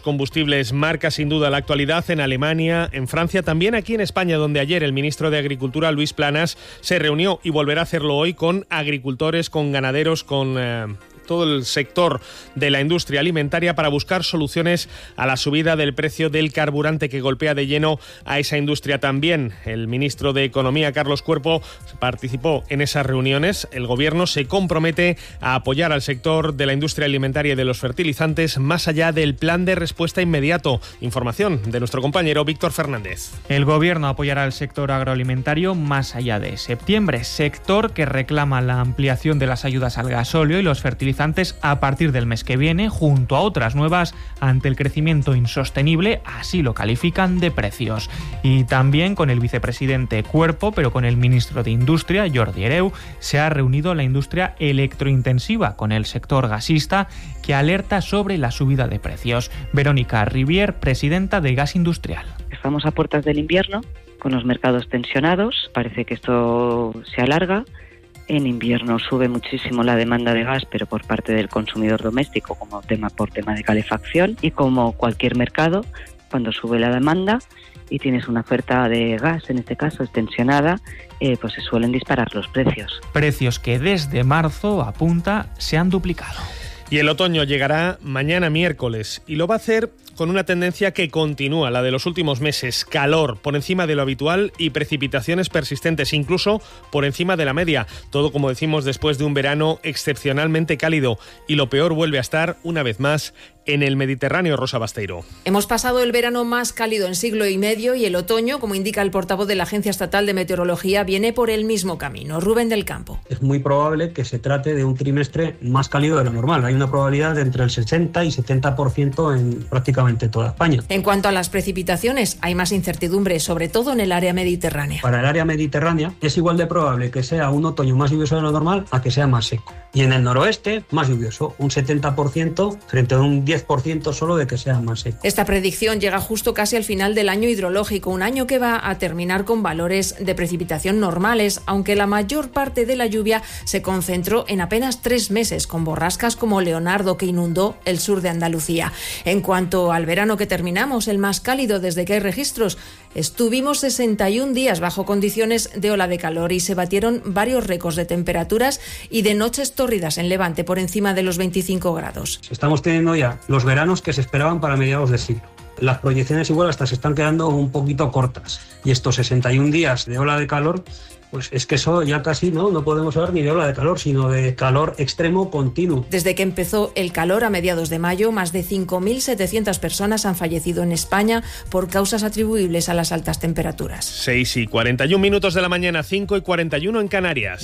sostenibles marca sin duda la actualidad en Alemania, en Francia, también aquí en España, donde ayer el ministro de Agricultura, Luis Planas, se reunió y volverá a hacerlo hoy con agricultores, con ganaderos, con Eh, todo el sector de la industria alimentaria para buscar soluciones a la subida del precio del carburante que golpea de lleno a esa industria también. El ministro de Economía, Carlos Cuerpo, participó en esas reuniones. El Gobierno se compromete a apoyar al sector de la industria alimentaria y de los fertilizantes más allá del plan de respuesta inmediato. Información de nuestro compañero Víctor Fernández. El Gobierno apoyará al sector agroalimentario más allá de septiembre, sector que reclama la ampliación de las ayudas al gasóleo y los fertilizantes a partir del mes que viene, junto a otras nuevas, ante el crecimiento insostenible, así lo califican, de precios. Y también con el vicepresidente Cuerpo, pero con el ministro de Industria, Jordi Hereu, se ha reunido la industria electrointensiva con el sector gasista, que alerta sobre la subida de precios. Verónica Rivier, presidenta de Gas Industrial. Estamos a puertas del invierno, con los mercados tensionados, parece que esto se alarga. En invierno sube muchísimo la demanda de gas, pero por parte del consumidor doméstico, como tema por tema de calefacción, y como cualquier mercado, cuando sube la demanda y tienes una oferta de gas, en este caso extensionada, eh, pues se suelen disparar los precios. Precios que desde marzo, apunta, se han duplicado. Y el otoño llegará mañana miércoles y lo va a hacer con una tendencia que continúa, la de los últimos meses: calor por encima de lo habitual y precipitaciones persistentes, incluso por encima de la media. Todo, como decimos, después de un verano excepcionalmente cálido. Y lo peor vuelve a estar, una vez más, en el Mediterráneo. Rosa Basteiro. Hemos pasado el verano más cálido en siglo y medio y el otoño, como indica el portavoz de la Agencia Estatal de Meteorología, viene por el mismo camino. Rubén del Campo. Es muy probable que se trate de un trimestre más cálido de lo normal. Hay una probabilidad de entre el sesenta y setenta por ciento en prácticamente toda España. En cuanto a las precipitaciones, hay más incertidumbre, sobre todo en el área mediterránea. Para el área mediterránea es igual de probable que sea un otoño más lluvioso de lo normal a que sea más seco. Y en el noroeste, más lluvioso, un setenta por ciento frente a un diez por ciento solo de que sea más seco. Esta predicción llega justo casi al final del año hidrológico, un año que va a terminar con valores de precipitación normales, aunque la mayor parte de la lluvia se concentró en apenas tres meses, con borrascas como Leonardo, que inundó el sur de Andalucía. En cuanto al verano que terminamos, el más cálido desde que hay registros, estuvimos sesenta y un días bajo condiciones de ola de calor y se batieron varios récords de temperaturas y de noches tórridas en Levante por encima de los veinticinco grados. Estamos teniendo ya los veranos que se esperaban para mediados de siglo. Las proyecciones igual hasta se están quedando un poquito cortas. Y estos sesenta y un días de ola de calor, pues es que eso ya casi no, no podemos hablar ni de ola de calor, sino de calor extremo continuo. Desde que empezó el calor a mediados de mayo, más de cinco mil setecientas personas han fallecido en España por causas atribuibles a las altas temperaturas. seis y cuarenta y un minutos de la mañana, cinco y cuarenta y uno en Canarias.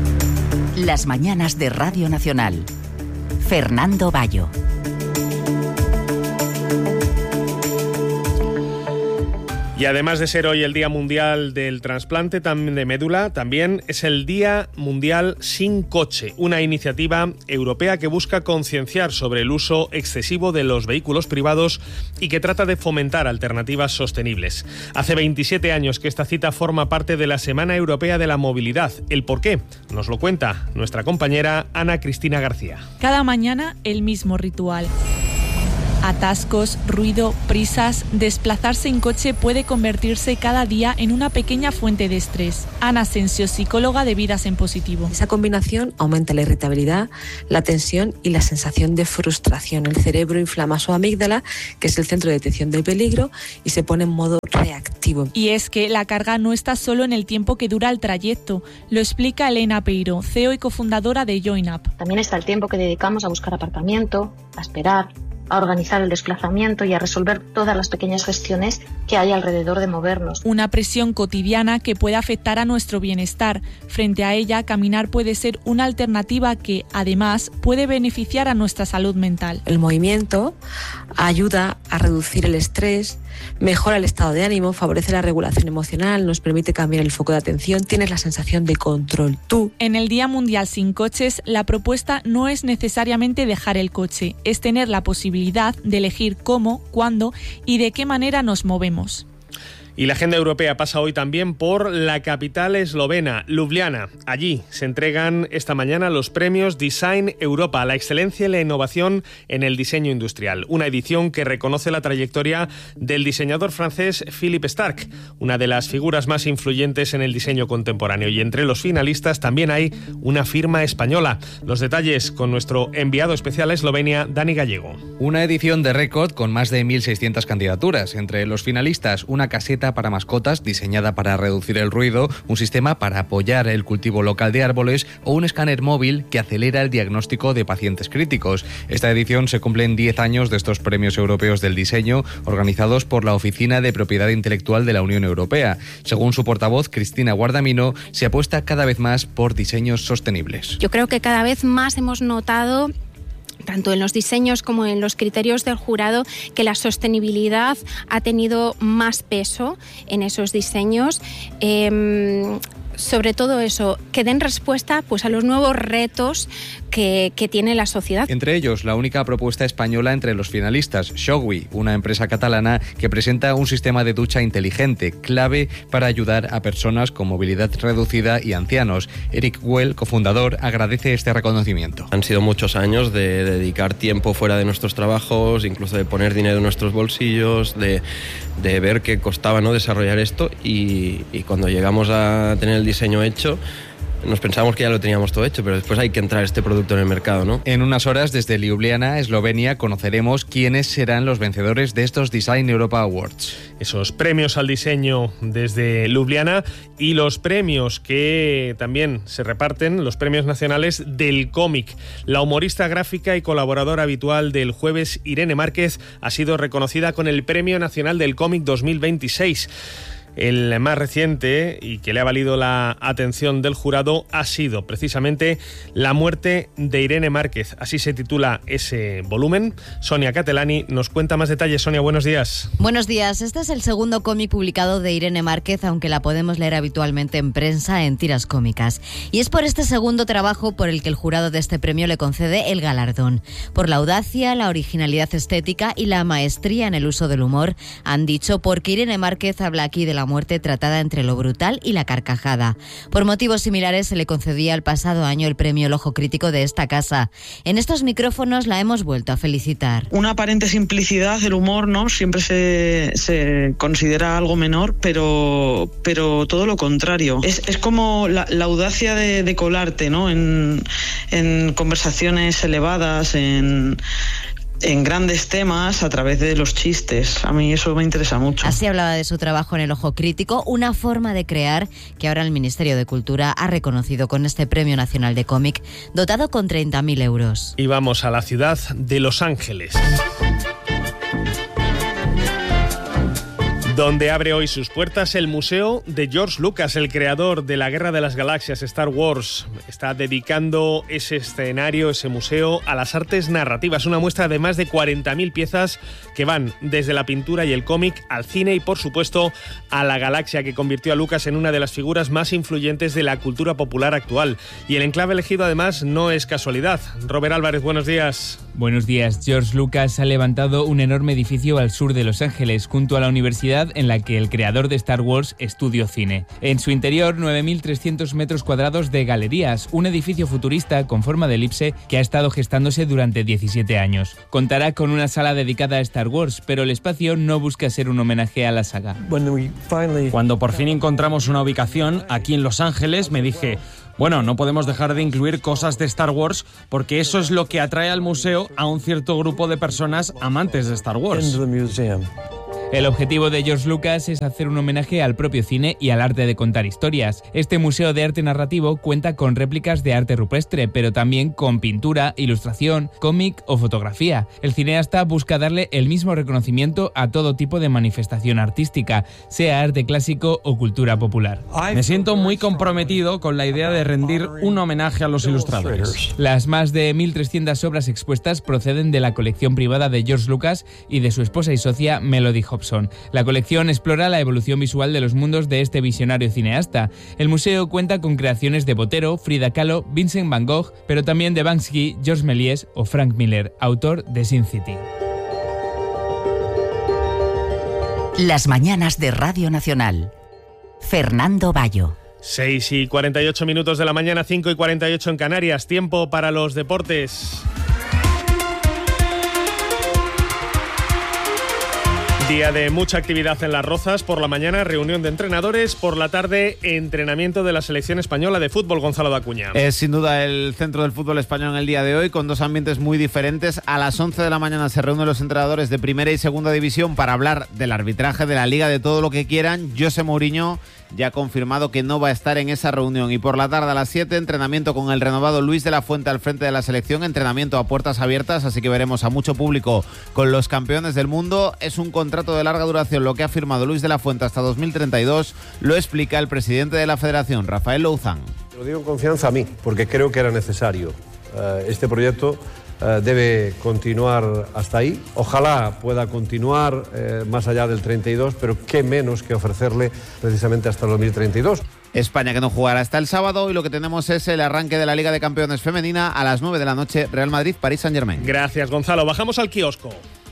Las mañanas de Radio Nacional. Fernando Bayo. Y además de ser hoy el Día Mundial del Trasplante de Médula, también es el Día Mundial Sin Coche, una iniciativa europea que busca concienciar sobre el uso excesivo de los vehículos privados y que trata de fomentar alternativas sostenibles. Hace veintisiete años que esta cita forma parte de la Semana Europea de la Movilidad. ¿El por qué? Nos lo cuenta nuestra compañera Ana Cristina García. Cada mañana el mismo ritual. Atascos, ruido, prisas, desplazarse en coche puede convertirse cada día en una pequeña fuente de estrés. Ana Asensio, psicóloga de Vidas en Positivo. Esa combinación aumenta la irritabilidad, la tensión y la sensación de frustración. El cerebro inflama su amígdala, que es el centro de detección del peligro, y se pone en modo reactivo. Y es que la carga no está solo en el tiempo que dura el trayecto. Lo explica Elena Peiro, C E O y cofundadora de JoinUp. También está el tiempo que dedicamos a buscar aparcamiento, a esperar, a organizar el desplazamiento y a resolver todas las pequeñas gestiones que hay alrededor de movernos. Una presión cotidiana que puede afectar a nuestro bienestar. Frente a ella, caminar puede ser una alternativa que, además, puede beneficiar a nuestra salud mental. El movimiento ayuda a reducir el estrés, mejora el estado de ánimo, favorece la regulación emocional, nos permite cambiar el foco de atención, tienes la sensación de control. Tú. En el Día Mundial Sin Coches, la propuesta no es necesariamente dejar el coche, es tener la posibilidad de elegir cómo, cuándo y de qué manera nos movemos. Y la agenda europea pasa hoy también por la capital eslovena, Ljubljana. Allí se entregan esta mañana los premios Design Europa a la excelencia y la innovación en el diseño industrial. Una edición que reconoce la trayectoria del diseñador francés Philippe Starck, una de las figuras más influyentes en el diseño contemporáneo. Y entre los finalistas también hay una firma española. Los detalles con nuestro enviado especial a Eslovenia, Dani Gallego. Una edición de récord con más de mil seiscientas candidaturas. Entre los finalistas, una caseta para mascotas diseñada para reducir el ruido, un sistema para apoyar el cultivo local de árboles o un escáner móvil que acelera el diagnóstico de pacientes críticos. Esta edición se cumplen diez años de estos premios europeos del diseño organizados por la Oficina de Propiedad Intelectual de la Unión Europea. Según su portavoz, Cristina Guardamino, se apuesta cada vez más por diseños sostenibles. Yo creo que cada vez más hemos notado, tanto en los diseños como en los criterios del jurado, que la sostenibilidad ha tenido más peso en esos diseños. Eh, sobre todo eso, que den respuesta pues a los nuevos retos que, que tiene la sociedad. Entre ellos, la única propuesta española entre los finalistas, Shogui, una empresa catalana que presenta un sistema de ducha inteligente, clave para ayudar a personas con movilidad reducida y ancianos. Eric Well, cofundador, agradece este reconocimiento. Han sido muchos años de dedicar tiempo fuera de nuestros trabajos, incluso de poner dinero en nuestros bolsillos, de, de ver qué costaba, ¿no?, desarrollar esto, y, y cuando llegamos a tener el diseño hecho, nos pensábamos que ya lo teníamos todo hecho, pero después hay que entrar este producto en el mercado, ¿no? En unas horas, desde Ljubljana, Eslovenia, conoceremos quiénes serán los vencedores de estos Design Europa Awards. Esos premios al diseño desde Ljubljana y los premios que también se reparten, los premios nacionales del cómic. La humorista gráfica y colaboradora habitual del Jueves, Irene Márquez, ha sido reconocida con el Premio Nacional del Cómic dos mil veintiséis. El más reciente y que le ha valido la atención del jurado ha sido precisamente La muerte de Irene Márquez. Así se titula ese volumen. Sonia Catelani nos cuenta más detalles. Sonia, buenos días. Buenos días. Este es el segundo cómic publicado de Irene Márquez, aunque la podemos leer habitualmente en prensa en tiras cómicas. Y es por este segundo trabajo por el que el jurado de este premio le concede el galardón. Por la audacia, la originalidad estética y la maestría en el uso del humor, han dicho, porque Irene Márquez habla aquí de la muerte tratada entre lo brutal y la carcajada. Por motivos similares se le concedía el pasado año el premio El Ojo Crítico de esta casa. En estos micrófonos la hemos vuelto a felicitar. Una aparente simplicidad, el humor, ¿no? Siempre se, se considera algo menor, pero, pero todo lo contrario. Es, es como la, la audacia de, de colarte, ¿no? En, en conversaciones elevadas, en... en grandes temas a través de los chistes. A mí eso me interesa mucho. Así hablaba de su trabajo en El Ojo Crítico, una forma de crear que ahora el Ministerio de Cultura ha reconocido con este Premio Nacional de Cómic, dotado con treinta mil euros. Y vamos a la ciudad de Los Ángeles, donde abre hoy sus puertas el Museo de George Lucas, el creador de la Guerra de las Galaxias, Star Wars. Está dedicando ese escenario, ese museo, a las artes narrativas. Una muestra de más de cuarenta mil piezas que van desde la pintura y el cómic al cine y, por supuesto, a la galaxia que convirtió a Lucas en una de las figuras más influyentes de la cultura popular actual. Y el enclave elegido, además, no es casualidad. Robert Álvarez, buenos días. Buenos días. George Lucas ha levantado un enorme edificio al sur de Los Ángeles, junto a la universidad en la que el creador de Star Wars estudió cine. En su interior, nueve mil trescientos metros cuadrados de galerías, un edificio futurista con forma de elipse que ha estado gestándose durante diecisiete años. Contará con una sala dedicada a Star Wars, pero el espacio no busca ser un homenaje a la saga. Cuando por fin encontramos una ubicación aquí en Los Ángeles, me dije: bueno, no podemos dejar de incluir cosas de Star Wars porque eso es lo que atrae al museo a un cierto grupo de personas amantes de Star Wars. El objetivo de George Lucas es hacer un homenaje al propio cine y al arte de contar historias. Este museo de arte narrativo cuenta con réplicas de arte rupestre, pero también con pintura, ilustración, cómic o fotografía. El cineasta busca darle el mismo reconocimiento a todo tipo de manifestación artística, sea arte clásico o cultura popular. Me siento muy comprometido con la idea de rendir un homenaje a los ilustradores. Las más de mil trescientas obras expuestas proceden de la colección privada de George Lucas y de su esposa y socia Melody Hobson. La colección explora la evolución visual de los mundos de este visionario cineasta. El museo cuenta con creaciones de Botero, Frida Kahlo, Vincent Van Gogh, pero también de Banksy, Georges Méliès o Frank Miller, autor de Sin City. Las mañanas de Radio Nacional. Fernando Bayo. seis y cuarenta y ocho minutos de la mañana, cinco y cuarenta y ocho en Canarias. Tiempo para los deportes. Día de mucha actividad en Las Rozas. Por la mañana, reunión de entrenadores. Por la tarde, entrenamiento de la selección española de fútbol. Gonzalo de Acuña. Es sin duda el centro del fútbol español en el día de hoy, con dos ambientes muy diferentes. A las once de la mañana se reúnen los entrenadores de primera y segunda división para hablar del arbitraje, de la liga, de todo lo que quieran. José Mourinho ya ha confirmado que no va a estar en esa reunión. Y por la tarde a las siete, entrenamiento con el renovado Luis de la Fuente al frente de la selección, entrenamiento a puertas abiertas, así que veremos a mucho público con los campeones del mundo. Es un contrato de larga duración lo que ha firmado Luis de la Fuente hasta dos mil treinta y dos, lo explica el presidente de la Federación, Rafael Louzán. Lo digo con confianza a mí, porque creo que era necesario. Este proyecto debe continuar hasta ahí. Ojalá pueda continuar eh, más allá del treinta y dos, pero qué menos que ofrecerle precisamente hasta el dos mil treinta y dos. España que no jugará hasta el sábado, y lo que tenemos es el arranque de la Liga de Campeones Femenina a las nueve de la noche, Real Madrid, París Saint-Germain. Gracias, Gonzalo. Bajamos al kiosco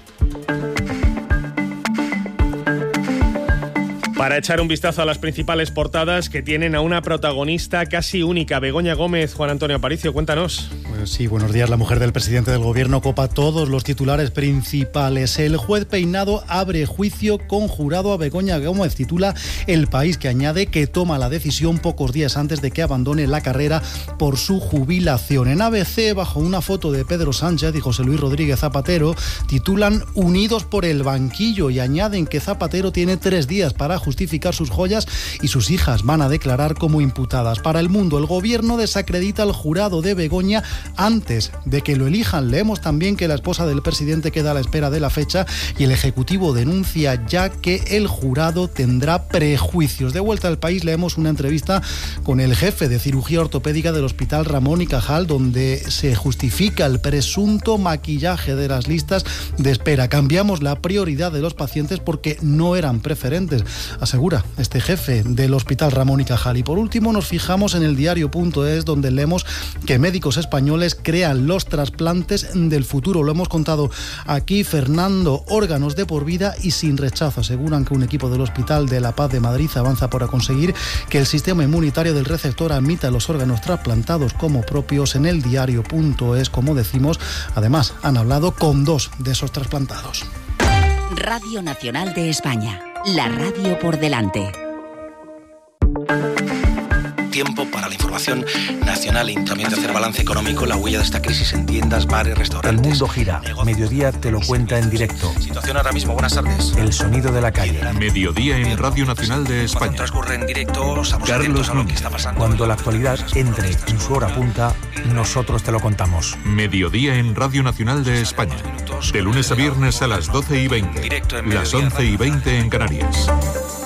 para echar un vistazo a las principales portadas que tienen a una protagonista casi única, Begoña Gómez. Juan Antonio Aparicio, cuéntanos. Pues sí, buenos días. La mujer del presidente del gobierno copa todos los titulares principales. El juez Peinado abre juicio conjurado a Begoña Gómez, titula El País, que añade que toma la decisión pocos días antes de que abandone la carrera por su jubilación. En A B C, bajo una foto de Pedro Sánchez y José Luis Rodríguez Zapatero, titulan Unidos por el banquillo, y añaden que Zapatero tiene tres días para justificar sus joyas y sus hijas van a declarar como imputadas. Para El Mundo, el gobierno desacredita al jurado de Begoña antes de que lo elijan. Leemos también que la esposa del presidente queda a la espera de la fecha y el Ejecutivo denuncia ya que el jurado tendrá prejuicios. De vuelta al País, leemos una entrevista con el jefe de cirugía ortopédica del Hospital Ramón y Cajal, donde se justifica el presunto maquillaje de las listas de espera. Cambiamos la prioridad de los pacientes porque no eran preferentes, asegura este jefe del Hospital Ramón y Cajal. Y por último nos fijamos en el diario punto es, donde leemos que médicos españoles crean los trasplantes del futuro. Lo hemos contado aquí, Fernando, órganos de por vida y sin rechazo. Aseguran que un equipo del Hospital de la Paz de Madrid avanza para conseguir que el sistema inmunitario del receptor admita los órganos trasplantados como propios. En el diario punto es, como decimos, además han hablado con dos de esos trasplantados. Radio Nacional de España. La radio por delante. Tiempo para la información nacional y también de hacer balance económico, la huella de esta crisis en tiendas, bares, restaurantes. El mundo gira. Mediodía te lo cuenta en directo. Situación ahora mismo. Buenas tardes. El sonido de la calle. Mediodía en Radio Nacional de España. Cuando transcurre en directo, estamos atentos a lo que está pasando. Cuando la actualidad entre en su hora punta, nosotros te lo contamos. Mediodía en Radio Nacional de España. De lunes a viernes a las doce y veinte. Las once y veinte en Canarias.